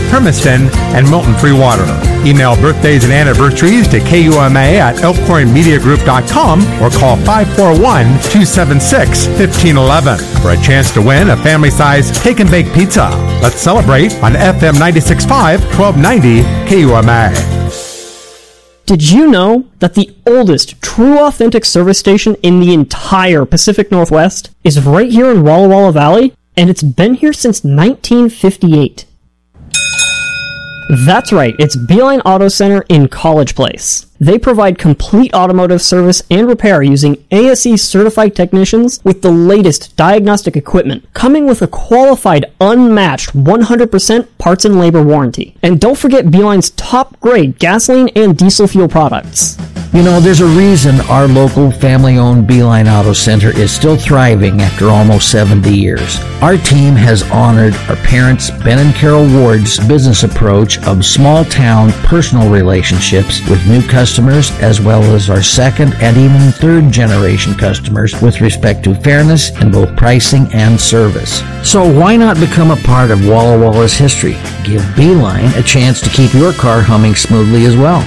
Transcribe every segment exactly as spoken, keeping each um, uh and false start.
Hermiston, and Milton Free Water. Email birthdays and anniversaries to K U M A at elkhorn media group dot com or call five four one, two seven six, one five one one for a chance to win a family-sized Take and Bake pizza. Let's celebrate on F M ninety-six point five, twelve ninety K U M A. Did you know that the oldest true authentic service station in the entire Pacific Northwest is right here in Walla Walla Valley? And it's been here since nineteen fifty-eight. That's right, it's Beeline Auto Center in College Place. They provide complete automotive service and repair using A S E certified technicians with the latest diagnostic equipment, coming with a qualified, unmatched one hundred percent parts and labor warranty. And don't forget Beeline's top-grade gasoline and diesel fuel products. You know, there's a reason our local family-owned Beeline Auto Center is still thriving after almost seventy years. Our team has honored our parents, Ben and Carol Ward's business approach of small-town personal relationships with new customers, as well as our second and even third-generation customers with respect to fairness in both pricing and service. So why not become a part of Walla Walla's history? Give Beeline a chance to keep your car humming smoothly as well.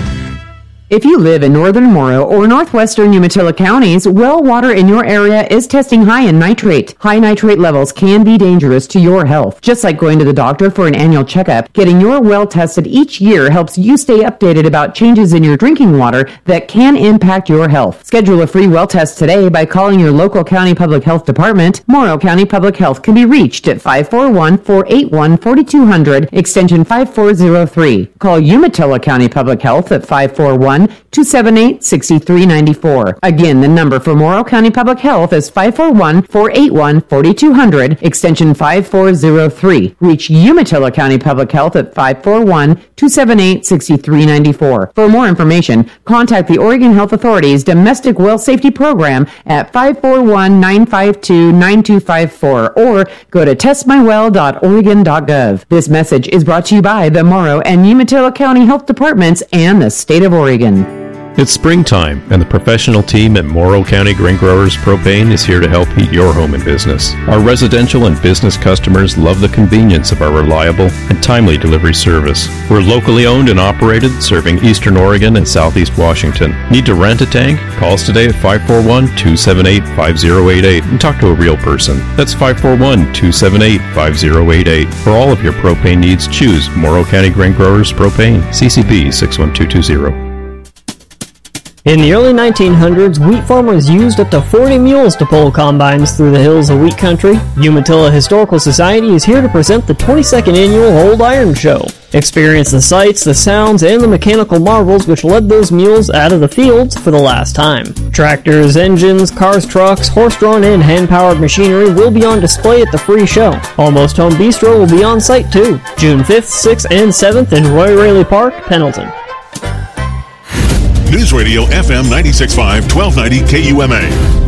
If you live in northern Morrow or northwestern Umatilla counties, well water in your area is testing high in nitrate. High nitrate levels can be dangerous to your health. Just like going to the doctor for an annual checkup, getting your well tested each year helps you stay updated about changes in your drinking water that can impact your health. Schedule a free well test today by calling your local county public health department. Morrow County Public Health can be reached at five four one, four eight one, four two zero zero, extension five four zero three. Call Umatilla County Public Health at five four one, two seven eight, six three nine four. Again, the number for Morrow County Public Health is five four one, four eight one, four two zero zero, extension five four zero three. Reach Umatilla County Public Health at five four one, two seven eight, six three nine four. For more information, contact the Oregon Health Authority's Domestic Well Safety Program at five four one, nine five two, nine two five four or go to test my well dot oregon dot gov. This message is brought to you by the Morrow and Umatilla County Health Departments and the State of Oregon. It's springtime, and the professional team at Morrow County Grain Growers Propane is here to help heat your home and business. Our residential and business customers love the convenience of our reliable and timely delivery service. We're locally owned and operated, serving Eastern Oregon and Southeast Washington. Need to rent a tank? Call us today at five four one, two seven eight, five zero eight eight and talk to a real person. That's five four one, two seven eight, five zero eight eight. For all of your propane needs, choose Morrow County Grain Growers Propane, C C B six one two two zero. In the early nineteen hundreds, wheat farmers used up to forty mules to pull combines through the hills of wheat country. Umatilla Historical Society is here to present the twenty-second annual Old Iron Show. Experience the sights, the sounds, and the mechanical marvels which led those mules out of the fields for the last time. Tractors, engines, cars, trucks, horse-drawn and hand-powered machinery will be on display at the free show. Almost Home Bistro will be on site too. June fifth, sixth, and seventh in Roy Raley Park, Pendleton. News Radio F M ninety-six point five, twelve ninety K U M A.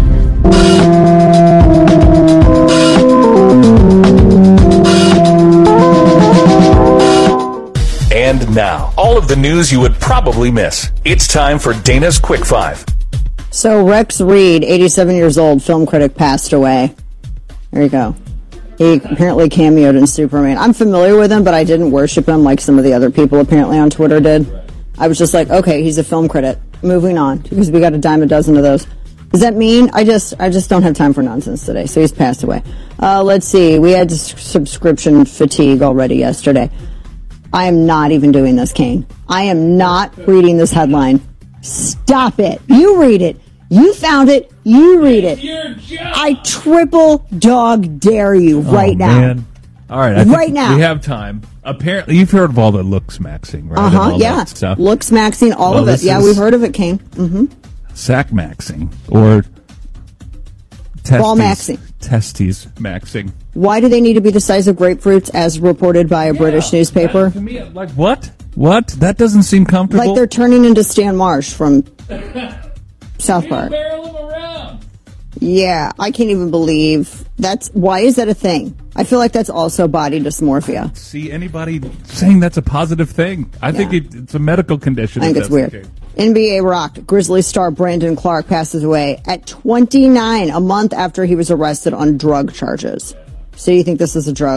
And now, all of the news you would probably miss. It's time for Dana's Quick Five. So Rex Reed, eighty-seven years old, film critic, passed away. There you go. He apparently cameoed in Superman. I'm familiar with him, but I didn't worship him like some of the other people apparently on Twitter did. I was just like, okay, he's a film critic. Moving on, because we got a dime a dozen of those. Does that mean I just I just don't have time for nonsense today? So he's passed away. Uh, let's see. We had subscription fatigue already yesterday. I am not even doing this, Kane. I am not reading this headline. Stop it. You read it. You found it. You read it. I triple dog dare you right oh, now. Man. All right, I think right now. We have time. Apparently, you've heard of all the looks maxing, right? Uh huh. Yeah. Looks maxing, all well, of it. Yeah, we've heard of it, Kane. Mm-hmm. Sack maxing or testes, ball maxing. Testes maxing. Why do they need to be the size of grapefruits, as reported by a yeah, British newspaper? To me, like what? What? That doesn't seem comfortable. Like they're turning into Stan Marsh from South Park. Barrel them around. Yeah, I can't even believe that's. Why is that a thing? I feel like that's also body dysmorphia. See anybody saying that's a positive thing? I yeah. think it, it's a medical condition. I think it's weird. N B A rocked. Grizzlies star Brandon Clark passes away at twenty-nine, a month after he was arrested on drug charges. So you think this is a drug?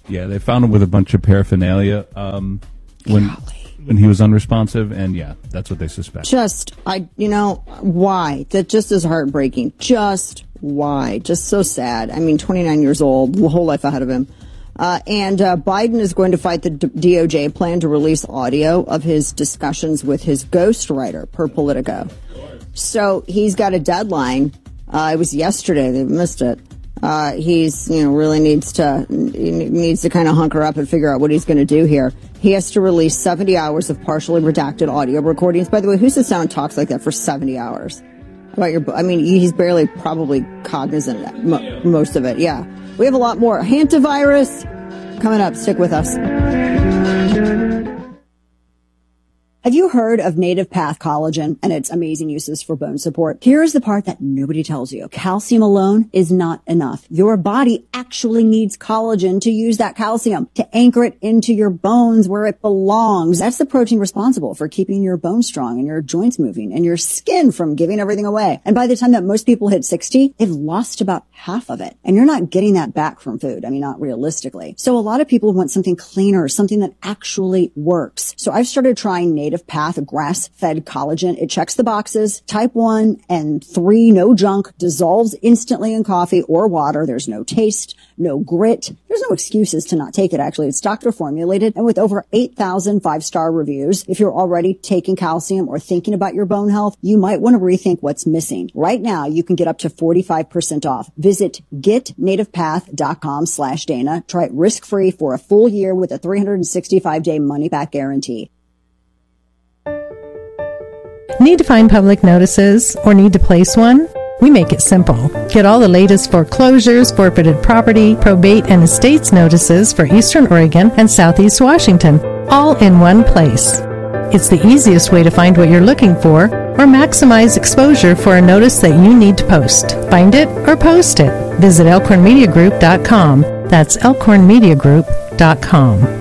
Yeah, they found him with a bunch of paraphernalia um, when when he was unresponsive, and yeah, that's what they suspect. Just, I, you know, why? That just is heartbreaking. Just why? Just so sad. I mean, twenty-nine years old, the whole life ahead of him. Uh, and uh, Biden is going to fight the D O J plan to release audio of his discussions with his ghostwriter, per Politico. So he's got a deadline. Uh, it was yesterday. They missed it. Uh, he's, you know, really needs to needs to kind of hunker up and figure out what he's going to do here. He has to release seventy hours of partially redacted audio recordings. By the way, who sits down and talks like that for seventy hours? About your, I mean, he's barely probably cognizant of mo- most of it. Yeah. We have a lot more. Hantavirus coming up. Stick with us. Have you heard of Native Path Collagen and its amazing uses for bone support? Here's the part that nobody tells you. Calcium alone is not enough. Your body actually needs collagen to use that calcium, to anchor it into your bones where it belongs. That's the protein responsible for keeping your bones strong and your joints moving and your skin from giving everything away. And by the time that most people hit sixty, they've lost about half of it. And you're not getting that back from food. I mean, not realistically. So a lot of people want something cleaner, something that actually works. So I've started trying Native Path grass-fed collagen. It checks the boxes. Type one and three, no junk, dissolves instantly in coffee or water. There's no taste, no grit. There's no excuses to not take it, actually. It's doctor formulated, and with over eight thousand five-star reviews, if you're already taking calcium or thinking about your bone health, you might want to rethink what's missing. Right now, you can get up to forty-five percent off. Visit getnativepath.com slash Dana. Try it risk-free for a full year with a three hundred sixty-five day money-back guarantee. Need to find public notices or need to place one? We make it simple. Get all the latest foreclosures, forfeited property, probate, and estates notices for Eastern Oregon and Southeast Washington, all in one place. It's the easiest way to find what you're looking for or maximize exposure for a notice that you need to post. Find it or post it. Visit elkhorn media group dot com. That's elkhorn media group dot com.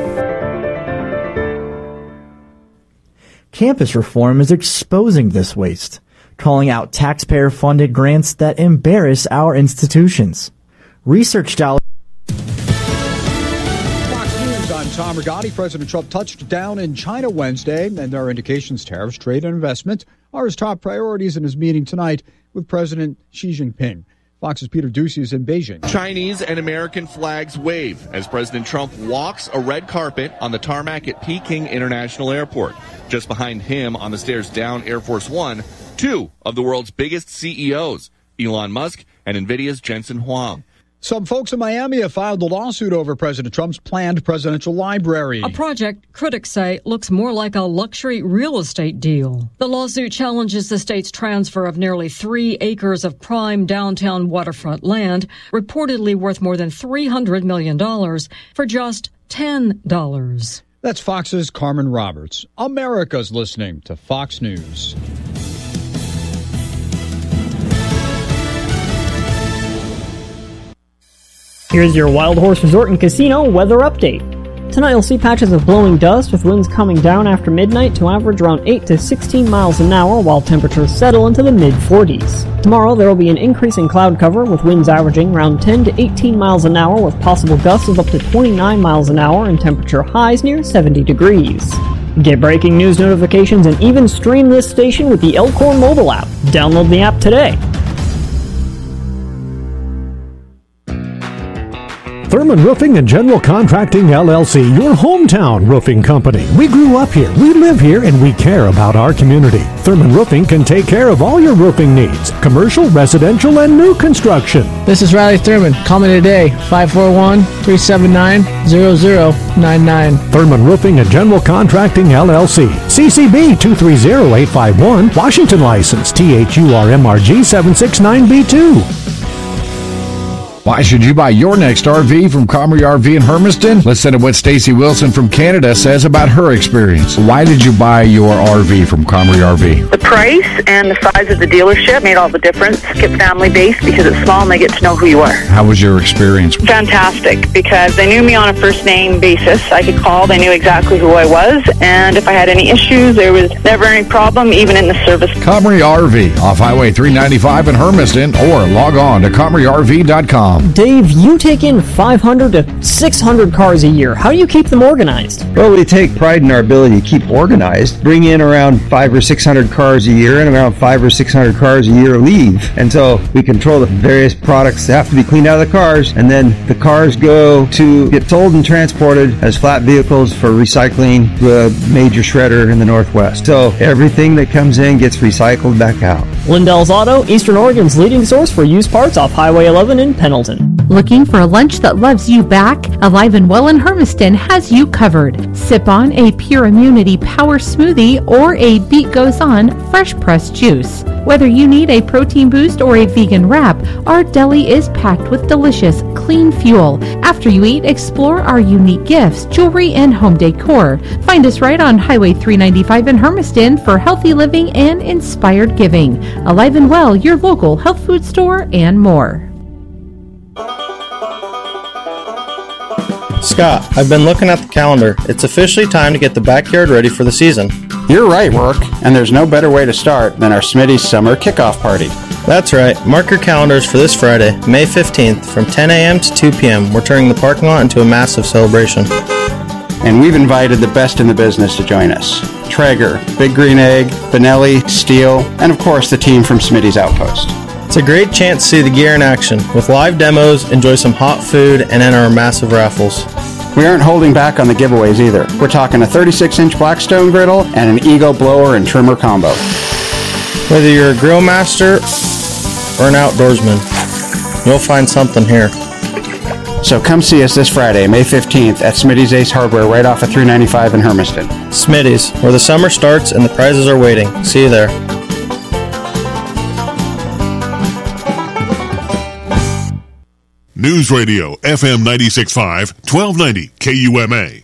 Campus reform is exposing this waste, calling out taxpayer-funded grants that embarrass our institutions. Research dollars. Fox News, I'm Tom Rigotti. President Trump touched down in China Wednesday, and there are indications tariffs, trade, and investment are his top priorities in his meeting tonight with President Xi Jinping. Fox's Peter Ducey is in Beijing. Chinese and American flags wave as President Trump walks a red carpet on the tarmac at Peking International Airport. Just behind him on the stairs down Air Force One, two of the world's biggest C E Os, Elon Musk and NVIDIA's Jensen Huang. Some folks in Miami have filed a lawsuit over President Trump's planned presidential library. A project critics say looks more like a luxury real estate deal. The lawsuit challenges the state's transfer of nearly three acres of prime downtown waterfront land, reportedly worth more than three hundred million dollars, for just ten dollars. That's Fox's Carmen Roberts. America's listening to Fox News. Here's your Wild Horse Resort and Casino weather update. Tonight you'll see patches of blowing dust with winds coming down after midnight to average around eight to sixteen miles an hour while temperatures settle into the mid forties. Tomorrow there will be an increase in cloud cover with winds averaging around ten to eighteen miles an hour with possible gusts of up to twenty-nine miles an hour and temperature highs near seventy degrees. Get breaking news notifications and even stream this station with the Elkhorn mobile app. Download the app today. Thurman Roofing and General Contracting, L L C, your hometown roofing company. We grew up here, we live here, and we care about our community. Thurman Roofing can take care of all your roofing needs, commercial, residential, and new construction. This is Riley Thurman. Call me today, five four one, three seven nine, zero zero nine nine. Thurman Roofing and General Contracting, L L C. C C B two three zero eight five one, Washington license, T H U R M R G seven six nine B two. Why should you buy your next R V from Comrie R V in Hermiston? Listen to what Stacy Wilson from Canada says about her experience. Why did you buy your R V from Comrie R V? The price and the size of the dealership made all the difference. Get family-based because it's small and they get to know who you are. How was your experience? Fantastic, because they knew me on a first-name basis. I could call, they knew exactly who I was, and if I had any issues, there was never any problem, even in the service. Comrie R V, off Highway three ninety-five in Hermiston, or log on to comrie R V dot com. com. Dave, you take in five hundred to six hundred cars a year. How do you keep them organized? Well, we take pride in our ability to keep organized. Bring in around five or six hundred cars a year, and around five or six hundred cars a year leave. And so we control the various products that have to be cleaned out of the cars, and then the cars go to get sold and transported as flat vehicles for recycling to a major shredder in the Northwest. So everything that comes in gets recycled back out. Lindell's Auto, Eastern Oregon's leading source for used parts off Highway eleven in Pendleton. Looking for a lunch that loves you back? Alive and Well in Hermiston has you covered. Sip on a Pure Immunity Power Smoothie or a Beat Goes On fresh pressed juice. Whether you need a protein boost or a vegan wrap, our deli is packed with delicious, clean fuel. After you eat, explore our unique gifts, jewelry, and home decor. Find us right on Highway three ninety-five in Hermiston for healthy living and inspired giving. Alive and Well, your local health food store, and more. Scott, I've been looking at the calendar. It's officially time to get the backyard ready for the season. You're right, Rourke, and there's no better way to start than our Smitty's Summer Kickoff Party. That's right. Mark your calendars for this Friday, May fifteenth, from ten a.m. to two p.m. We're turning the parking lot into a massive celebration. And we've invited the best in the business to join us. Traeger, Big Green Egg, Benelli, Steel, and of course the team from Smitty's Outpost. It's a great chance to see the gear in action. With live demos, enjoy some hot food, and enter our massive raffles. We aren't holding back on the giveaways either. We're talking a thirty-six inch Blackstone griddle and an Ego blower and trimmer combo. Whether you're a grill master or an outdoorsman, you'll find something here. So come see us this Friday, May fifteenth at Smitty's Ace Hardware right off of three ninety-five in Hermiston. Smitty's, where the summer starts and the prizes are waiting. See you there. News Radio, F M ninety-six point five, twelve ninety K U M A.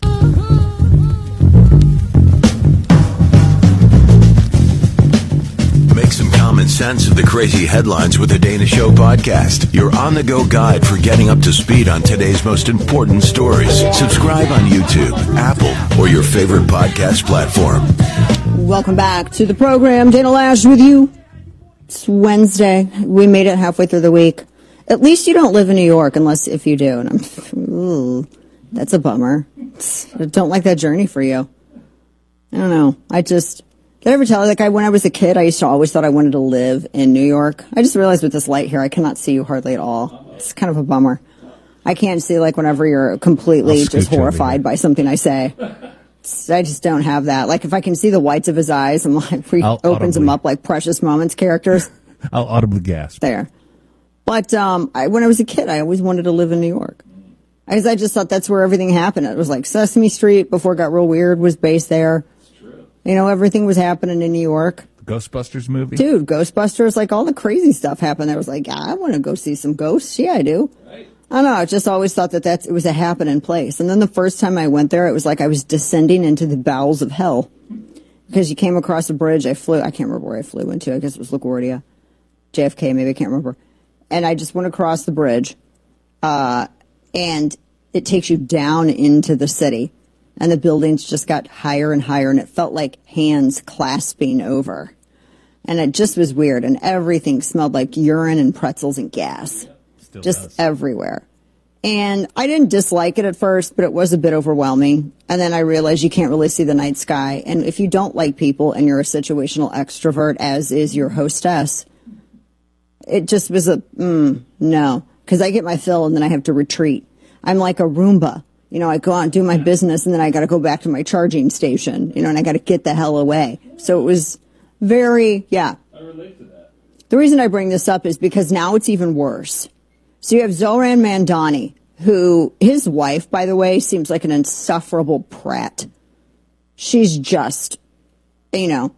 Make some common sense of the crazy headlines with the Dana Show podcast. Your on-the-go guide for getting up to speed on today's most important stories. Subscribe on YouTube, Apple, or your favorite podcast platform. Welcome back to the program. Dana Lash with you. It's Wednesday. We made it halfway through the week. At least you don't live in New York, unless if you do. And I'm, ooh, that's a bummer. It's, I don't like that journey for you. I don't know. I just, did I ever tell you, like I, when I was a kid, I used to always thought I wanted to live in New York. I just realized with this light here, I cannot see you hardly at all. It's kind of a bummer. I can't see like whenever you're completely just horrified by something I say. It's, I just don't have that. Like if I can see the whites of his eyes, I'm like, he I'll opens them up like Precious Moments characters. I'll audibly gasp. There. But um, I, when I was a kid, I always wanted to live in New York. Because I just thought that's where everything happened. It was like Sesame Street, before it got real weird, was based there. True. You know, everything was happening in New York. The Ghostbusters movie? Dude, Ghostbusters, like all the crazy stuff happened. I was like, yeah, I want to go see some ghosts. Yeah, I do. Right. I don't know. I just always thought that that's, it was a happening place. And then the first time I went there, it was like I was descending into the bowels of hell. Because you came across a bridge. I flew, I can't remember where I flew into. I guess it was LaGuardia. J F K, maybe, I can't remember. And I just went across the bridge, uh, and it takes you down into the city. And the buildings just got higher and higher, and it felt like hands clasping over. And it just was weird, and everything smelled like urine and pretzels and gas. Still just does. Everywhere. And I didn't dislike it at first, but it was a bit overwhelming. And then I realized you can't really see the night sky. And if you don't like people and you're a situational extrovert, as is your hostess, it just was a, mm, no. Because I get my fill and then I have to retreat. I'm like a Roomba. You know, I go out and do my business and then I got to go back to my charging station, you know, and I got to get the hell away. So it was very, yeah. I relate to that. The reason I bring this up is because now it's even worse. So you have Zohran Mamdani, who, his wife, by the way, seems like an insufferable prat. She's just, you know,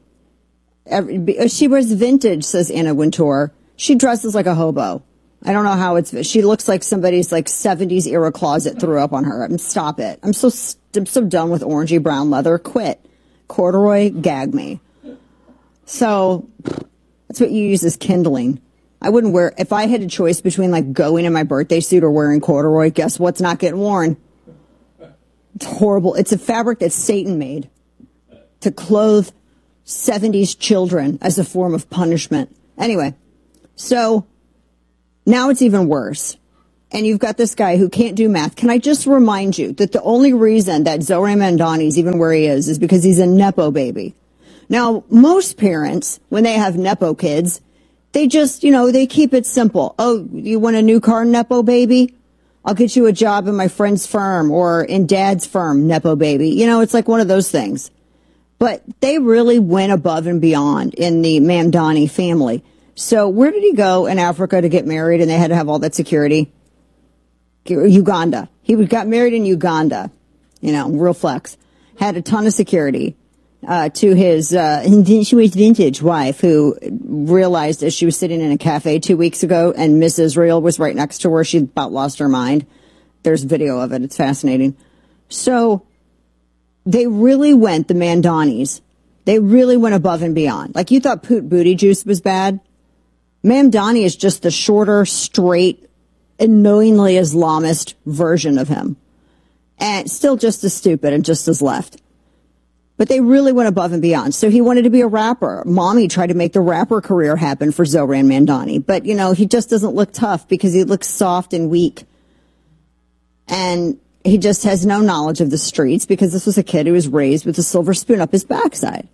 every, she wears vintage, says Anna Wintour. She dresses like a hobo. I don't know how it's, she looks like somebody's like seventies era closet threw up on her. I mean, stop it. I'm so, I'm so done with orangey brown leather. Quit. Corduroy, gag me. So that's what you use as kindling. I wouldn't wear, if I had a choice between like going in my birthday suit or wearing corduroy, guess what's not getting worn? It's horrible. It's a fabric that Satan made to clothe seventies children as a form of punishment. Anyway. So now it's even worse. and you've got this guy who can't do math. Can I just remind you that the only reason that Zohran Mamdani is even where he is is because he's a Nepo baby. Now, most parents, when they have Nepo kids, they just, you know, they keep it simple. Oh, you want a new car, Nepo baby? I'll get you a job in my friend's firm or in dad's firm, Nepo baby. You know, it's like one of those things. But they really went above and beyond in the Mamdani family. So where did he go in Africa to get married and they had to have all that security? Uganda. He got married in Uganda. You know, real flex. Had a ton of security. Uh, to his, uh, she was vintage wife who realized as she was sitting in a cafe two weeks ago and Miss Israel was right next to her, she about lost her mind. There's video of it. It's fascinating. So they really went, the Mamdanis, they really went above and beyond. Like you thought Poot Booty Juice was bad. Mamdani is just the shorter, straight, annoyingly Islamist version of him. And still just as stupid and just as left. But they really went above and beyond. So he wanted to be a rapper. Mommy tried to make the rapper career happen for Zohran Mamdani. But, you know, he just doesn't look tough because he looks soft and weak. And he just has no knowledge of the streets because this was a kid who was raised with a silver spoon up his backside.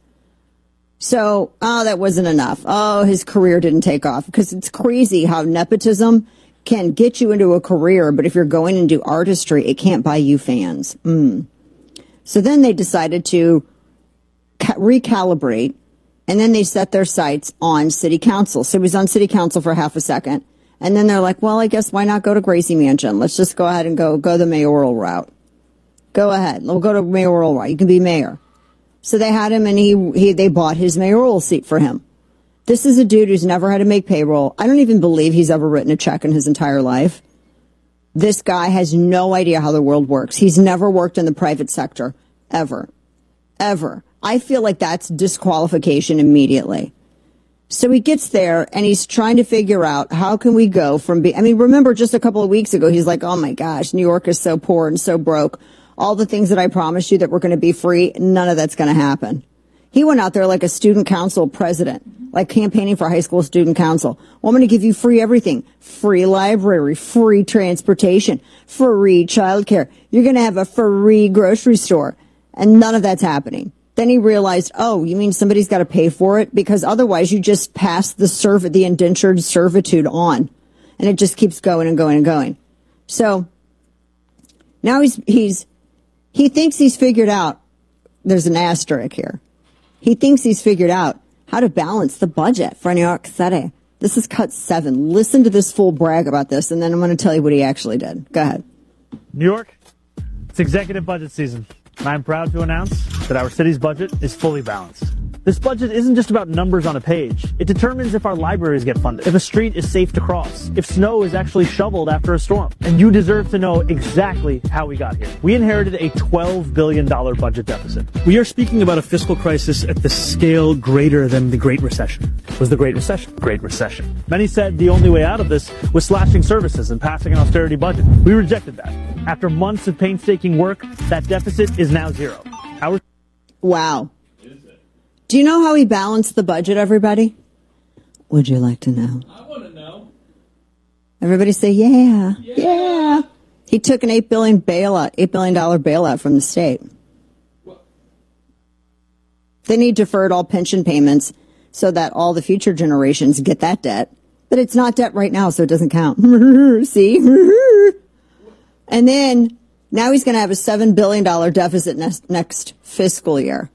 So, oh, that wasn't enough. Oh, his career didn't take off. Because it's crazy how nepotism can get you into a career, but if you're going into artistry, it can't buy you fans. Mm. So then they decided to ca- recalibrate, and then they set their sights on city council. So he was on city council for half a second, and then they're like, well, I guess why not go to Gracie Mansion? Let's just go ahead and go go the mayoral route. Go ahead. We'll go to mayoral route. You can be mayor. So they had him, and he, he they bought his mayoral seat for him. This is a dude who's never had to make payroll. I don't even believe he's ever written a check in his entire life. This guy has no idea how the world works. He's never worked in the private sector, ever, ever. I feel like that's disqualification immediately. So he gets there and he's trying to figure out how can we go from being, I mean, remember just a couple of weeks ago, he's like, oh my gosh, New York is so poor and so broke. All the things that I promised you that were going to be free, none of that's going to happen. He went out there like a student council president, like campaigning for high school student council. Well, I'm going to give you free everything. Free library, free transportation, free childcare. You're going to have a free grocery store. And none of that's happening. Then he realized, oh, you mean somebody's got to pay for it? Because otherwise you just pass the serv- the indentured servitude on. And it just keeps going and going and going. So now he's, he's, he thinks he's figured out, there's an asterisk here. He thinks he's figured out how to balance the budget for New York City. This is cut seven. Listen to this full brag about this, and then I'm going to tell you what he actually did. Go ahead. New York, it's executive budget season, and I'm proud to announce that our city's budget is fully balanced. This budget isn't just about numbers on a page. It determines if our libraries get funded, if a street is safe to cross, if snow is actually shoveled after a storm. And you deserve to know exactly how we got here. We inherited a twelve billion dollars budget deficit. We are speaking about a fiscal crisis at the scale greater than the Great Recession. Was the Great Recession? Great Recession. Many said the only way out of this was slashing services and passing an austerity budget. We rejected that. After months of painstaking work, that deficit is now zero. Our Wow. Do you know how he balanced the budget, everybody? Would you like to know? I want to know. Everybody say, yeah, yeah. yeah. He took an eight billion dollars bailout, eight billion dollars bailout from the state. What? Then he deferred all pension payments so that all the future generations get that debt. But it's not debt right now, so it doesn't count. See? And then now he's going to have a seven billion dollars deficit next, next fiscal year.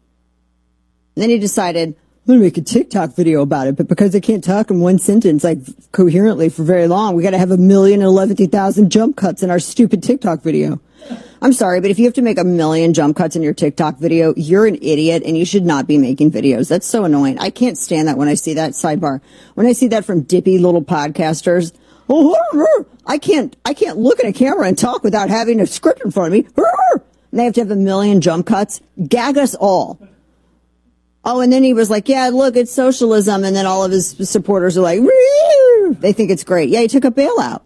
And then he decided, I'm going to make a TikTok video about it, but because I can't talk in one sentence, like, coherently for very long, we got to have a million and eleven thousand jump cuts in our stupid TikTok video. I'm sorry, but if you have to make a million jump cuts in your TikTok video, you're an idiot and you should not be making videos. That's so annoying. I can't stand that when I see that. Sidebar. When I see that from dippy little podcasters, oh, I can't, I can't look at a camera and talk without having a script in front of me. And they have to have a million jump cuts. Gag us all. Oh, and then he was like, yeah, look, it's socialism. And then all of his supporters are like, woo! They think it's great. Yeah, he took a bailout.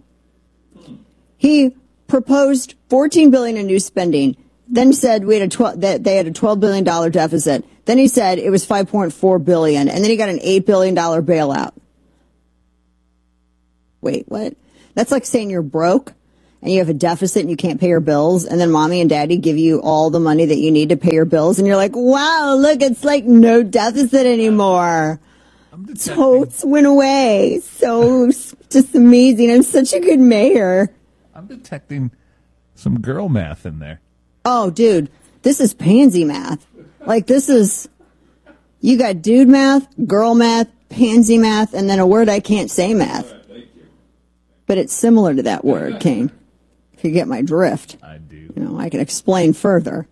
He proposed fourteen billion dollars in new spending, then said we had a twelve, that they had a twelve billion dollars deficit. Then he said it was five point four billion dollars, and then he got an eight billion dollars bailout. Wait, what? That's like saying you're broke and you have a deficit and you can't pay your bills, and then mommy and daddy give you all the money that you need to pay your bills, and you're like, wow, look, it's like no deficit anymore. Totes went away. So just amazing. I'm such a good mayor. I'm detecting some girl math in there. Oh, dude, this is pansy math. Like, this is, you got dude math, girl math, pansy math, and then a word I can't say math. But it's similar to that word, Kane. If you get my drift. I do. You know, I can explain further.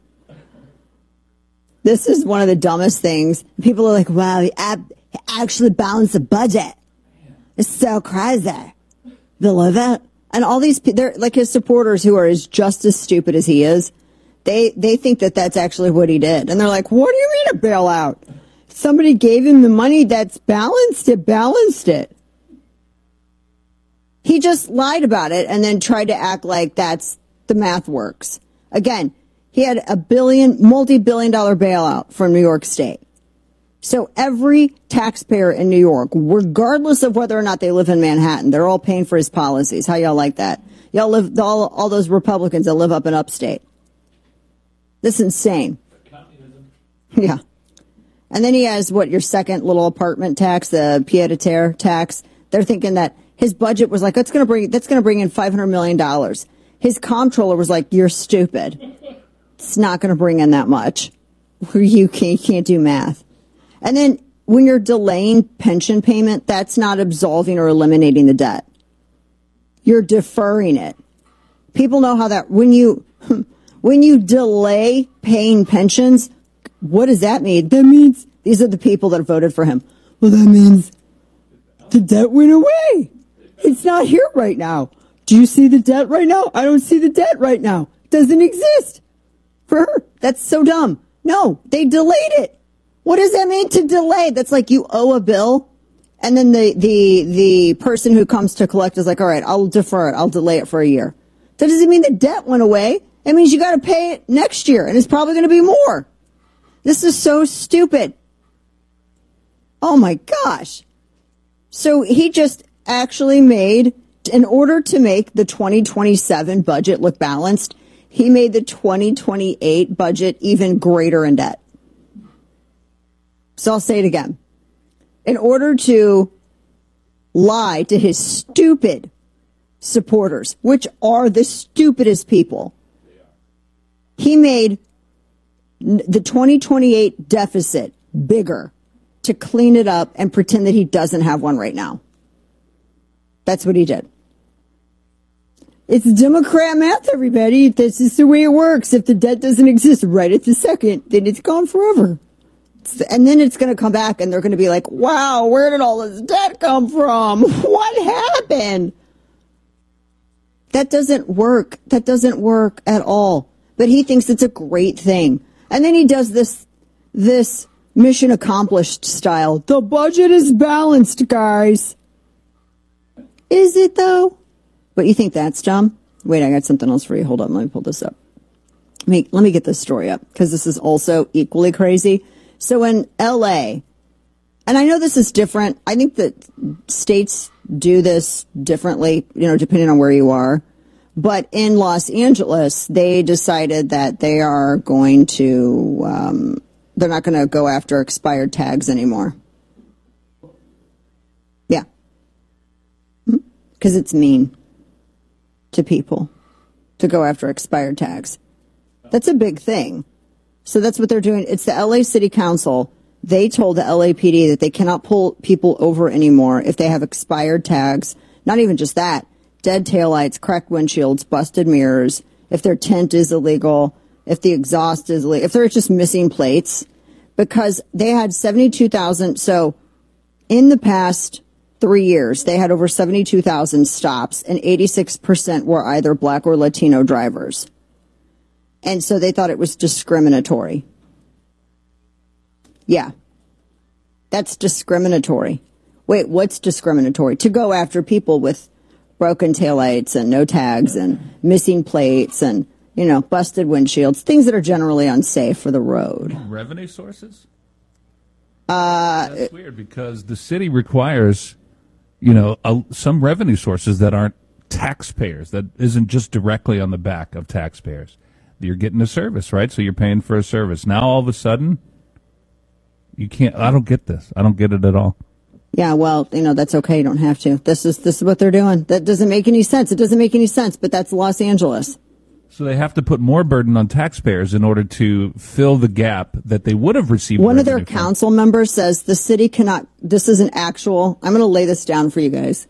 This is one of the dumbest things. People are like, wow, he, ab- he actually balanced the budget. It's so crazy. Believe it? And all these, they're like his supporters who are as just as stupid as he is. They they think that that's actually what he did. And they're like, what do you mean a bailout? Somebody gave him the money that's balanced it, balanced it. He just lied about it and then tried to act like that's the math works. Again, he had a billion, multi-billion dollar bailout from New York State. So every taxpayer in New York, regardless of whether or not they live in Manhattan, they're all paying for his policies. How y'all like that? Y'all live, all, all those Republicans that live up in upstate. This is insane. Yeah. And then he has, what, your second little apartment tax, the pied-à-terre tax. They're thinking that his budget was like, that's going to bring, that's going to bring in five hundred million dollars. His comptroller was like, you're stupid. It's not going to bring in that much. You can't, you can't do math. And then when you're delaying pension payment, that's not absolving or eliminating the debt. You're deferring it. People know how that, when you, when you delay paying pensions, what does that mean? That means these are the people that voted for him. Well, that means the debt went away. It's not here right now. Do you see the debt right now? I don't see the debt right now. It doesn't exist. For her, that's so dumb. No, they delayed it. What does that mean to delay? That's like you owe a bill, and then the, the, the person who comes to collect is like, all right, I'll defer it. I'll delay it for a year. That doesn't mean the debt went away. It means you got to pay it next year, and it's probably going to be more. This is so stupid. Oh, my gosh. So he just actually made, in order to make the twenty twenty-seven budget look balanced, he made the twenty twenty-eight budget even greater in debt. So I'll say it again. In order to lie to his stupid supporters, which are the stupidest people, he made the twenty twenty-eight deficit bigger to clean it up and pretend that he doesn't have one right now. That's what he did. It's Democrat math, everybody. This is the way it works. If the debt doesn't exist right at the second, then it's gone forever. And then it's going to come back and they're going to be like, wow, where did all this debt come from? What happened? That doesn't work. That doesn't work at all. But he thinks it's a great thing. And then he does this, this mission accomplished style. The budget is balanced, guys. Is it though? But you think that's dumb? Wait, I got something else for you. Hold on. Let me pull this up. Let me, let me get this story up because this is also equally crazy. So in L A, and I know this is different. I think that states do this differently, you know, depending on where you are. But in Los Angeles, they decided that they are going to, um, they're not going to go after expired tags anymore. Yeah. Because it's mean to people to go after expired tags. That's a big thing. So that's what they're doing. It's the L A City Council. They told the L A P D that they cannot pull people over anymore if they have expired tags. Not even just that. Dead taillights, cracked windshields, busted mirrors, if their tint is illegal, if the exhaust is illegal, if they're just missing plates. Because they had seventy-two thousand. So in the past three years, they had over seventy-two thousand stops, and eighty-six percent were either black or Latino drivers. And so they thought it was discriminatory. Yeah. That's discriminatory. Wait, what's discriminatory? To go after people with broken taillights and no tags and missing plates and, you know, busted windshields, things that are generally unsafe for the road. Revenue sources? Uh, That's weird because the city requires, you know, a, some revenue sources that aren't taxpayers. That isn't just directly on the back of taxpayers. You're getting a service, right? So you're paying for a service. Now all of a sudden, you can't. I don't get this. I don't get it at all. Yeah, well, you know, that's okay. You don't have to. This is this is what they're doing. That doesn't make any sense. It doesn't make any sense, but that's Los Angeles. So they have to put more burden on taxpayers in order to fill the gap that they would have received. One of their from. council members says the city cannot, this is an actual, I'm going to lay this down for you guys.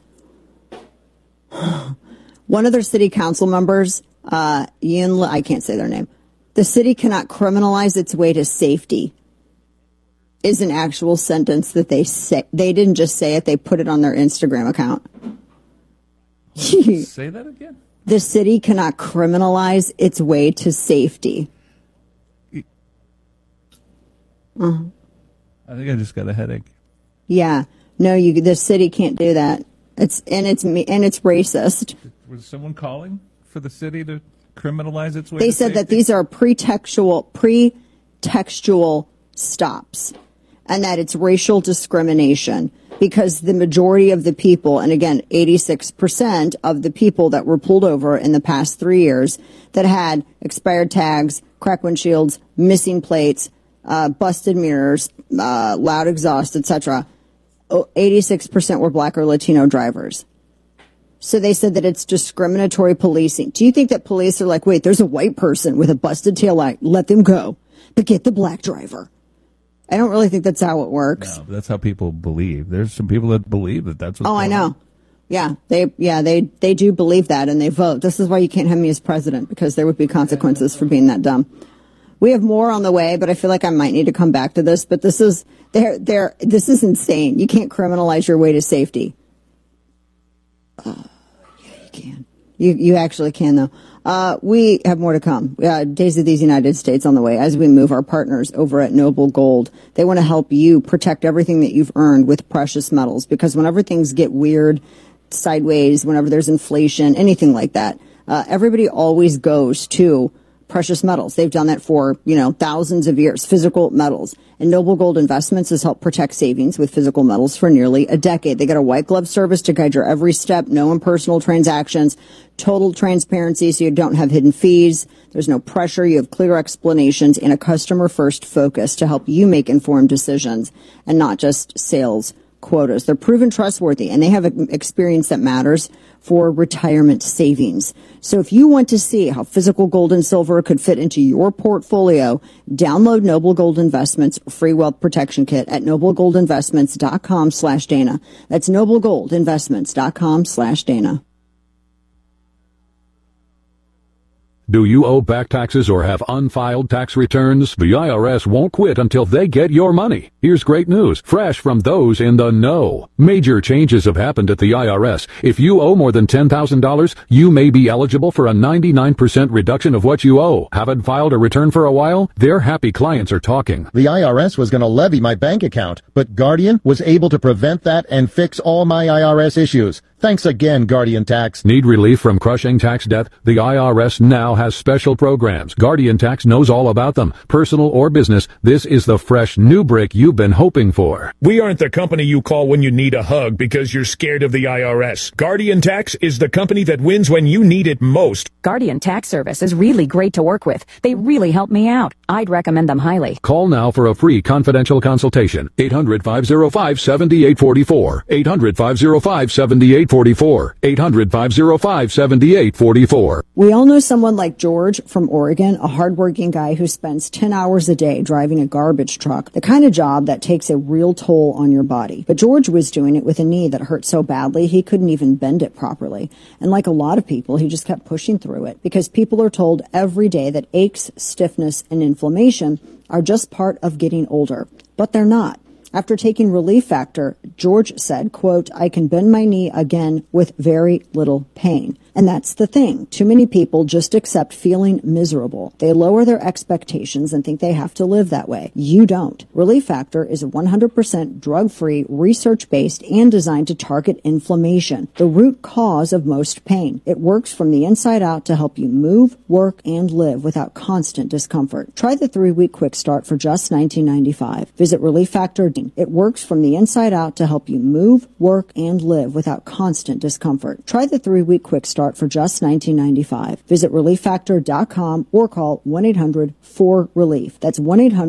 One of their city council members, uh, Ian, I can't say their name. The city cannot criminalize its way to safety is an actual sentence that they say. They didn't just say it, they put it on their Instagram account. Say that again? The city cannot criminalize its way to safety. Uh-huh. I think I just got a headache. Yeah. No, you. The city can't do that. It's and it's and it's racist. Was someone calling for the city to criminalize its way They to said safety? that these are pretextual pretextual stops and that it's racial discrimination. Because the majority of the people, and again, eighty-six percent of the people that were pulled over in the past three years that had expired tags, cracked windshields, missing plates, uh, busted mirrors, uh, loud exhaust, et cetera, eighty-six percent were black or Latino drivers. So they said that it's discriminatory policing. Do you think that police are like, wait, there's a white person with a busted taillight, let them go, but get the black driver? I don't really think that's how it works. No, but that's how people believe. There's some people that believe that that's what's Oh, I going know. on. Yeah, they yeah they they do believe that, and they vote. This is why you can't have me as president, because there would be consequences for being that dumb. We have more on the way, but I feel like I might need to come back to this. But this is there there this is insane. You can't criminalize your way to safety. Uh, yeah, you can. You you actually can though. Uh, we have more to come. Uh, Days of these United States on the way as we move our partners over at Noble Gold. They want to help you protect everything that you've earned with precious metals, because whenever things get weird, sideways, whenever there's inflation, anything like that, uh, everybody always goes to precious metals. They've done that for, you know, thousands of years, physical metals. And Noble Gold Investments has helped protect savings with physical metals for nearly a decade. They got a white glove service to guide your every step, no impersonal transactions, total transparency so you don't have hidden fees. There's no pressure. You have clear explanations and a customer-first focus to help you make informed decisions and not just sales quotas. They're proven trustworthy, and they have experience that matters for retirement savings. So if you want to see how physical gold and silver could fit into your portfolio, download Noble Gold Investments free wealth protection kit at noblegoldinvestments.com slash Dana. That's noblegoldinvestments.com slash Dana. Do you owe back taxes or have unfiled tax returns? The I R S won't quit until they get your money. Here's great news, fresh from those in the know. Major changes have happened at the I R S. If you owe more than ten thousand dollars, you may be eligible for a ninety-nine percent reduction of what you owe. Haven't filed a return for a while? Their happy clients are talking. The I R S was going to levy my bank account, but Guardian was able to prevent that and fix all my I R S issues. Thanks again, Guardian Tax. Need relief from crushing tax debt? The I R S now has special programs. Guardian Tax knows all about them. Personal or business, this is the fresh new brick you've been hoping for. We aren't the company you call when you need a hug because you're scared of the I R S. Guardian Tax is the company that wins when you need it most. Guardian Tax Service is really great to work with. They really help me out. I'd recommend them highly. Call now for a free confidential consultation. eight hundred, five oh five, seven eight four four. eight hundred, five oh five, seven eight four four. eight hundred, five oh five, seven eight four four. We all know someone like George from Oregon, a hardworking guy who spends ten hours a day driving a garbage truck, the kind of job that takes a real toll on your body. But George was doing it with a knee that hurt so badly he couldn't even bend it properly. And like a lot of people, he just kept pushing through it because people are told every day that aches, stiffness, and inflammation are just part of getting older. But they're not. After taking Relief Factor, George said, quote, I can bend my knee again with very little pain. And that's the thing. Too many people just accept feeling miserable. They lower their expectations and think they have to live that way. You don't. Relief Factor is a one hundred percent drug-free, research-based, and designed to target inflammation, the root cause of most pain. It works from the inside out to help you move, work, and live without constant discomfort. Try the three-week quick start for just nineteen ninety-five. Visit Relief Factor. It works from the inside out to help you move, work, and live without constant discomfort. Try the three-week quick start for just nineteen ninety-five. Visit relief factor dot com or call one eight hundred four relief. That's one eight hundred